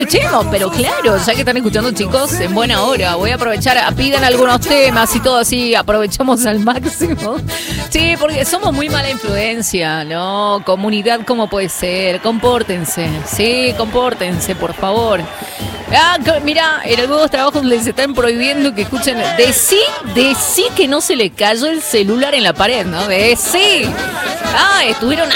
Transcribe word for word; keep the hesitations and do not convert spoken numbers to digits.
Escuchemos, pero claro, ya que están escuchando, chicos, en buena hora. Voy a aprovechar, pidan algunos temas y todo así, aprovechamos al máximo. Sí, porque somos muy mala influencia, ¿no? Comunidad, ¿cómo puede ser? Compórtense, sí, compórtense, por favor. Ah, mira, en algunos trabajos les están prohibiendo que escuchen. Decí, decí que no se le cayó el celular en la pared, ¿no? Decí. Ah, estuvieron